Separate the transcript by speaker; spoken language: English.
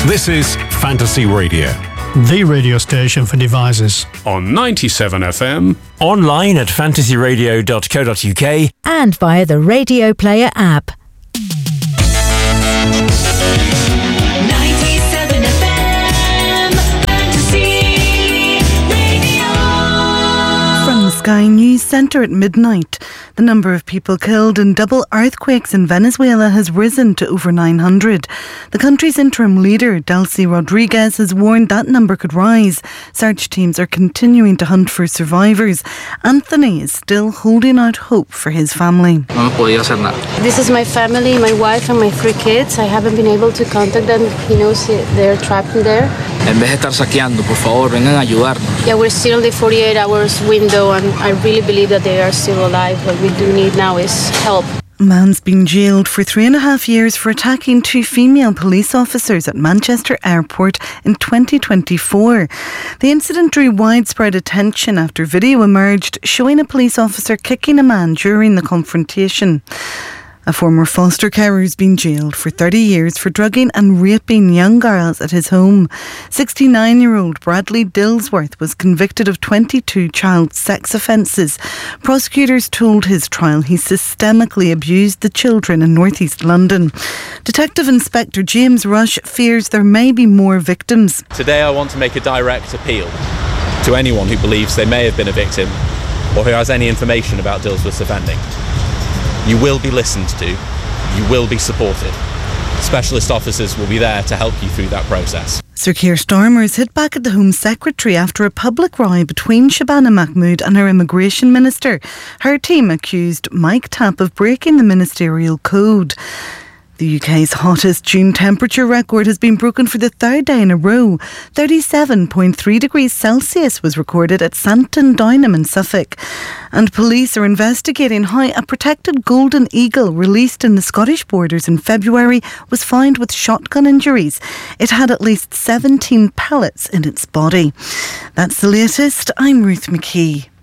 Speaker 1: This is Fantasy Radio.
Speaker 2: The radio station for devices.
Speaker 1: On 97 FM.
Speaker 3: Online at fantasyradio.co.uk.
Speaker 4: And via the Radio Player app.
Speaker 5: 97 FM Fantasy Radio.
Speaker 6: From the Sky News Centre at midnight. The number of people killed in double earthquakes in Venezuela has risen to over 900. The country's interim leader, Delcy Rodriguez, has warned that number could rise. Search teams are continuing to hunt for survivors. Anthony is still holding out hope for his family.
Speaker 7: This is my family, my wife and my 3 kids. I haven't been able to contact them. He knows they're trapped in there.
Speaker 8: En vez de estar saqueando, por favor, vengan a ayudarnos.
Speaker 7: Yeah, we're still in the 48 hours window and I really believe that they are still alive. What we do need now is help.
Speaker 6: A man's been jailed for 3.5 years for attacking 2 female police officers at Manchester Airport in 2024. The incident drew widespread attention after video emerged showing a police officer kicking a man during the confrontation. A former foster carer has been jailed for 30 years for drugging and raping young girls at his home. 69-year-old Bradley Dillsworth was convicted of 22 child sex offences. Prosecutors told his trial he systemically abused the children in North East London. Detective Inspector James Rush fears there may be more victims.
Speaker 9: Today I want to make a direct appeal to anyone who believes they may have been a victim or who has any information about Dillsworth's offending. You will be listened to, you will be supported. Specialist officers will be there to help you through that process.
Speaker 6: Sir Keir Starmer has hit back at the Home Secretary after a public row between Shabana Mahmood and her immigration minister. Her team accused Mike Tapp of breaking the ministerial code. The UK's hottest June temperature record has been broken for the 3rd day in a row. 37.3 degrees Celsius was recorded at Santon Downham in Suffolk. And police are investigating how a protected golden eagle released in the Scottish borders in February was found with shotgun injuries. It had at least 17 pellets in its body. That's the latest. I'm Ruth McKee.